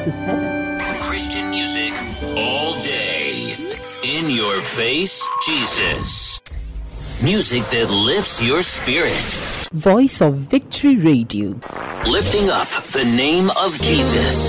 to heaven. Christian music all day. In your face, Jesus. Music that lifts your spirit. Voice of Victory Radio. Lifting up the name of Jesus.